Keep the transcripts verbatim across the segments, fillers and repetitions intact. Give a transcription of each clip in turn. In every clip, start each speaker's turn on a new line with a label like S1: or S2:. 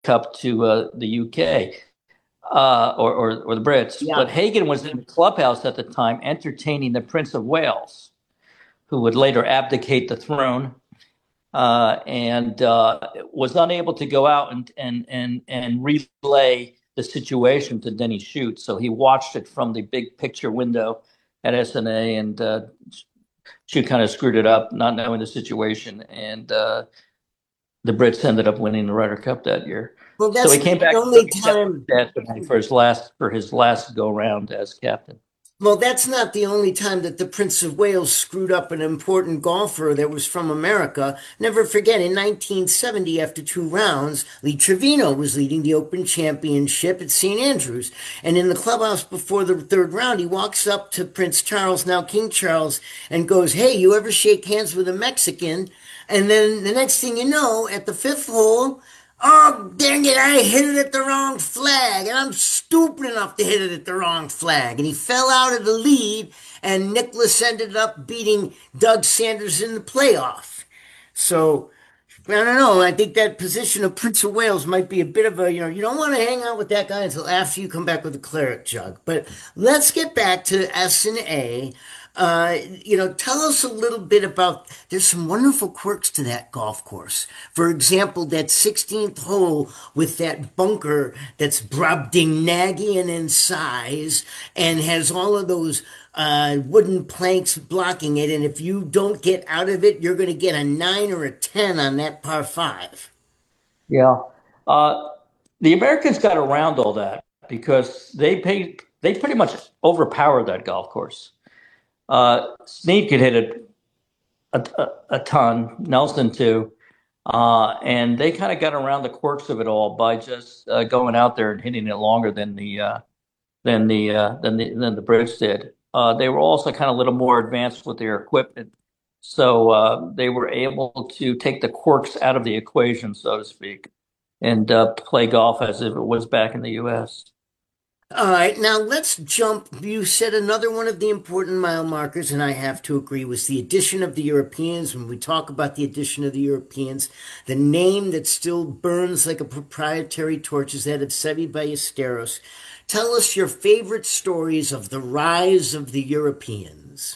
S1: Cup to uh, the U K uh, or, or or the Brits. But
S2: Yeah.
S1: Hagan was in the clubhouse at the time, entertaining the Prince of Wales, who would later abdicate the throne, uh, and uh, was unable to go out and and and and relay the situation to Denny Shute. So he watched it from the big picture window at S N A, and uh, Shute kind of screwed it up, not knowing the situation, and uh, the Brits ended up winning the Ryder Cup that year.
S2: Well,
S1: So
S2: that's
S1: he
S2: not
S1: came
S2: the
S1: back
S2: only time.
S1: for his last for his last go round as captain.
S2: Well, that's not the only time that the Prince of Wales screwed up an important golfer that was from America. Never forget, in nineteen seventy, after two rounds, Lee Trevino was leading the Open Championship at Saint Andrews. And in the clubhouse before the third round, he walks up to Prince Charles, now King Charles, and goes, "Hey, you ever shake hands with a Mexican?" And then the next thing you know, at the fifth hole, "Oh, dang it, I hit it at the wrong flag, and I'm stupid enough to hit it at the wrong flag." And he fell out of the lead, and Nicklaus ended up beating Doug Sanders in the playoff. So, I don't know. I think that position of Prince of Wales might be a bit of a, you know, you don't want to hang out with that guy until after you come back with a claret jug. But let's get back to S and A. Uh, you know, tell us a little bit about, there's some wonderful quirks to that golf course. For example, that sixteenth hole with that bunker that's Brobdingnagian in size and has all of those uh, wooden planks blocking it. And if you don't get out of it, you're going to get a nine or a ten on that par five.
S1: Yeah, uh, the Americans got around all that because they paid they pretty much overpowered that golf course. Uh, Snead could hit it a, a, a ton, Nelson too, uh, and they kind of got around the quirks of it all by just uh, going out there and hitting it longer than the uh, than the uh, than the than the Brits did. Uh, they were also kind of a little more advanced with their equipment, so uh, they were able to take the quirks out of the equation, so to speak, and uh, play golf as if it was back in the U S.
S2: All right, now let's jump. You said another one of the important mile markers, and I have to agree, was the addition of the Europeans. When we talk about the addition of the Europeans, the name that still burns like a proprietary torch is that of Seve Ballesteros. Tell us your favorite stories of the rise of the Europeans.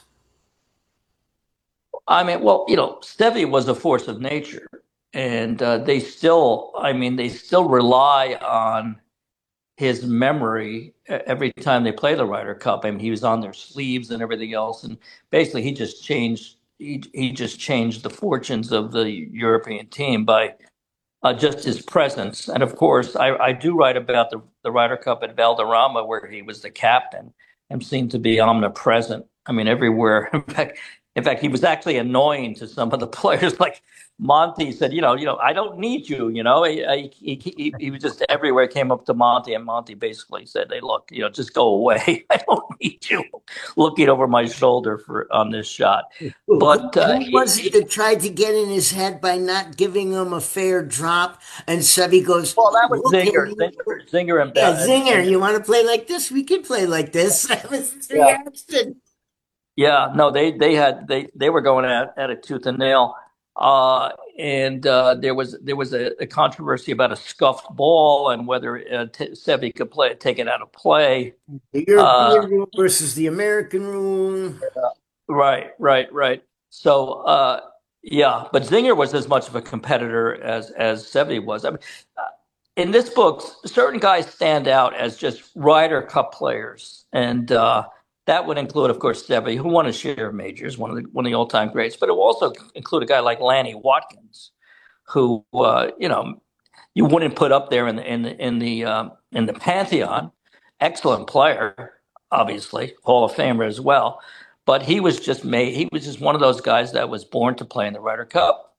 S1: I mean, well, you know, Stevie was a force of nature, and uh, they still, I mean, they still rely on his memory e- every time they play the Ryder Cup. I mean, he was on their sleeves and everything else, and basically he just changed he he just changed the fortunes of the European team by uh, just his presence. And of course, I, I do write about the the Ryder Cup at Valderrama where he was the captain and seemed to be omnipresent. I mean, everywhere. In fact, in fact, he was actually annoying to some of the players. Like Monty said, you know, you know, I don't need you. You know, he he, he, he was just everywhere. Came up to Monty, and Monty basically said, "Hey, look, you know, just go away. I don't need you looking over my shoulder for on this shot."
S2: Who,
S1: But uh,
S2: who was it that tried to get in his head by not giving him a fair drop? And Seve goes,
S1: well, that was
S2: "Look,
S1: Zinger,
S2: you,
S1: Zinger, Zinger, and,
S2: yeah,
S1: and,
S2: Zinger,
S1: and
S2: you want to play like this? We can play like this." That was his
S1: yeah.
S2: reaction.
S1: Yeah, no, they they had they they were going at, at it tooth and nail, uh, and uh, there was there was a, a controversy about a scuffed ball and whether uh, T- Sevi could play take it out of play.
S2: The
S1: Uh,
S2: European rule versus the American rule.
S1: right, right, right. So uh, yeah, but Zinger was as much of a competitor as as Sevi was. I mean, uh, in this book, certain guys stand out as just Ryder Cup players, and uh, that would include, of course, Stevie, who won a share of majors, one of the one of the all time greats. But it will also include a guy like Lanny Watkins, who uh, you know you wouldn't put up there in the in the in the um, in the pantheon. Excellent player, obviously, Hall of Famer as well. But he was just made. He was just one of those guys that was born to play in the Ryder Cup.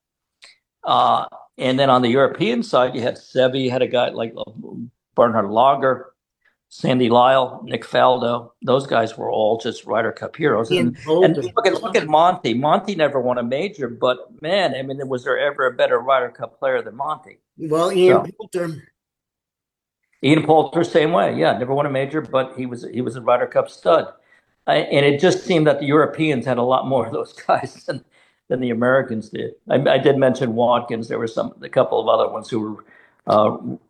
S1: Uh, and then on the European side, you had Seve, had a guy like Bernhard Lager, Sandy Lyle, Nick Faldo. Those guys were all just Ryder Cup heroes.
S2: Ian
S1: And and
S2: Poulter.
S1: look at look at Monty. Monty never won a major, but man, I mean, was there ever a better Ryder Cup player than Monty?
S2: Well, Ian
S1: So
S2: Poulter.
S1: Ian Poulter, same way. Yeah, never won a major, but he was he was a Ryder Cup stud. I, and it just seemed that the Europeans had a lot more of those guys than than the Americans did. I, I did mention Watkins. There were some a couple of other ones who were uh,